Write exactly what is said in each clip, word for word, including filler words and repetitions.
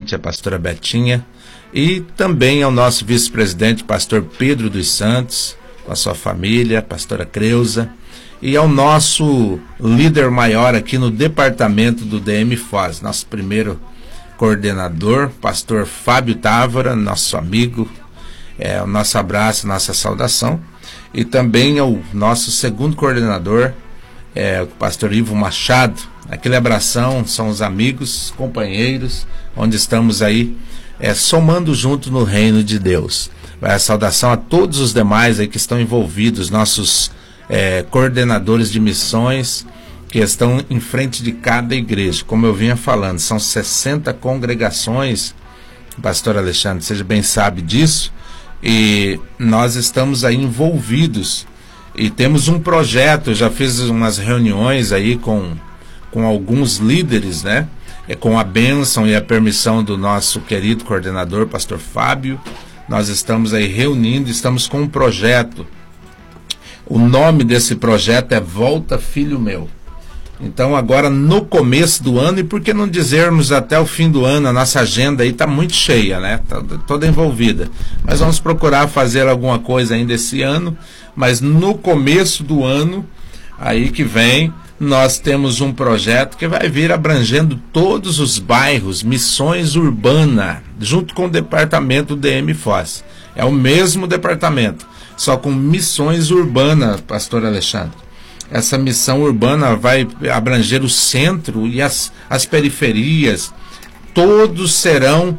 presidente, a pastora Betinha, e também ao nosso vice-presidente, pastor Pedro dos Santos, com a sua família, a pastora Creuza, e ao nosso líder maior aqui no departamento do D M Foz, nosso primeiro coordenador, pastor Fábio Távora, nosso amigo, é, o nosso abraço, nossa saudação, e também ao nosso segundo coordenador, é, o pastor Ivo Machado. Aquele abração, são os amigos, companheiros, onde estamos aí é, somando junto no reino de Deus. Vai a saudação a todos os demais aí que estão envolvidos, nossos é, coordenadores de missões, que estão em frente de cada igreja. Como eu vinha falando, são sessenta congregações, pastor Alexandre, você bem sabe disso, e nós estamos aí envolvidos, e temos um projeto, eu já fiz umas reuniões aí com com alguns líderes, né? É, com a bênção e a permissão do nosso querido coordenador, pastor Fábio, nós estamos aí reunindo, estamos com um projeto. O nome desse projeto é Volta Filho Meu. Então agora no começo do ano, e por que não dizermos até o fim do ano, a nossa agenda aí está muito cheia, né? Tá toda envolvida. Mas vamos procurar fazer alguma coisa ainda esse ano, mas no começo do ano, aí que vem, nós temos um projeto que vai vir abrangendo todos os bairros, missões urbana, junto com o departamento D M Foz. É o mesmo departamento, só com missões urbana, pastor Alexandre. Essa missão urbana vai abranger o centro e as, as periferias. Todos serão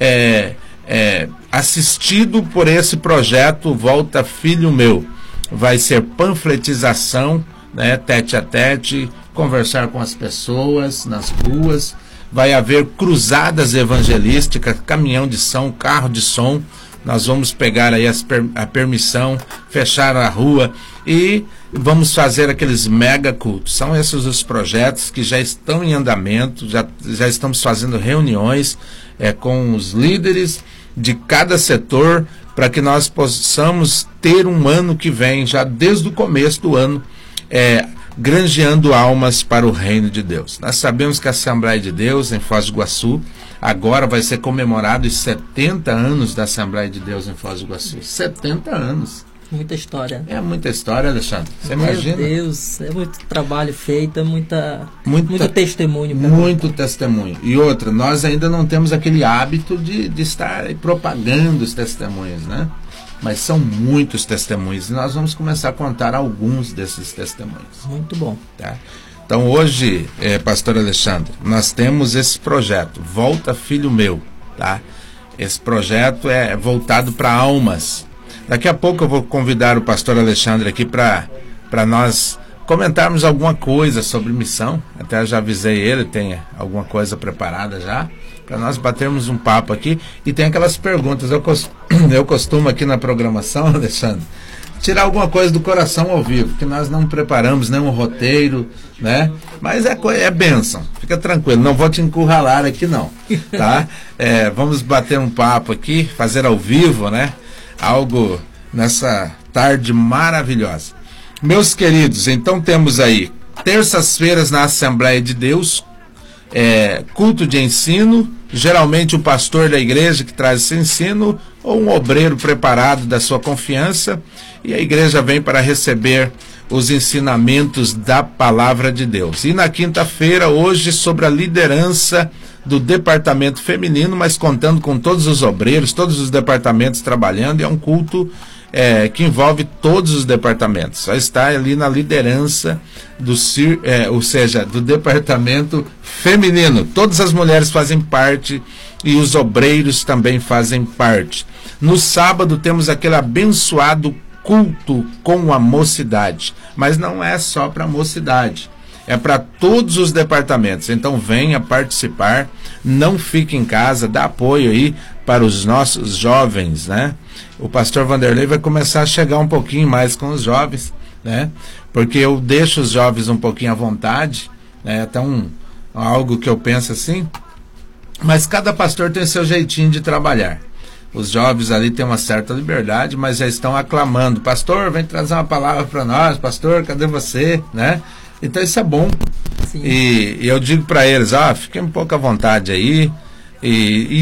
é, é, assistidos por esse projeto Volta Filho Meu. Vai ser panfletização, né, tete a tete, conversar com as pessoas nas ruas, vai haver cruzadas evangelísticas, caminhão de som, carro de som, nós vamos pegar aí as per, a permissão, fechar a rua e vamos fazer aqueles mega cultos. São esses os projetos que já estão em andamento, já, já estamos fazendo reuniões é, com os líderes de cada setor, para que nós possamos ter um ano que vem, já desde o começo do ano, É, granjeando almas para o reino de Deus. Nós sabemos que a Assembleia de Deus em Foz do Iguaçu agora vai ser comemorado os setenta anos da Assembleia de Deus em Foz do Iguaçu. setenta anos. Muita história. É muita história, Alexandre. Você Meu imagina? Meu Deus, é muito trabalho feito, é muita, muita, muito testemunho. Muito mim. testemunho. E outra, nós ainda não temos aquele hábito de, de estar propagando os testemunhos, né? Mas são muitos testemunhos e nós vamos começar a contar alguns desses testemunhos. Muito bom. Tá? Então hoje, é, pastor Alexandre, nós temos esse projeto, Volta Filho Meu. Tá? Esse projeto é voltado para almas. Daqui a pouco eu vou convidar o pastor Alexandre aqui para para nós comentarmos alguma coisa sobre missão. Até já avisei ele, tem alguma coisa preparada já, para nós batermos um papo aqui. E tem aquelas perguntas, eu costumo, eu costumo aqui na programação, Alexandre, tirar alguma coisa do coração ao vivo, que nós não preparamos nenhum roteiro, né? Mas é, é bênção, fica tranquilo, não vou te encurralar aqui não, tá? É, vamos bater um papo aqui, fazer ao vivo, né? Algo nessa tarde maravilhosa. Meus queridos, então temos aí terças-feiras na Assembleia de Deus, é, culto de ensino, geralmente o pastor da igreja que traz esse ensino, ou um obreiro preparado da sua confiança, e a igreja vem para receber os ensinamentos da palavra de Deus. E na quinta-feira, hoje, sobre a liderança do departamento feminino, mas contando com todos os obreiros, todos os departamentos trabalhando, e é um culto É, que envolve todos os departamentos, só está ali na liderança do é, ou seja, do departamento feminino. Todas as mulheres fazem parte e os obreiros também fazem parte. No sábado temos aquele abençoado culto com a mocidade, mas não é só para a mocidade, é para todos os departamentos. Então venha participar, não fique em casa, dá apoio aí para os nossos jovens, né? O pastor Vanderlei vai começar a chegar um pouquinho mais com os jovens, né? Porque eu deixo os jovens um pouquinho à vontade, né? Até um, algo que eu penso assim, mas cada pastor tem seu jeitinho de trabalhar. Os jovens ali têm uma certa liberdade, mas já estão aclamando: pastor, vem trazer uma palavra para nós, pastor, cadê você, né? Então isso é bom. E, e eu digo para eles: ah, fiquem um pouco à vontade aí, e, e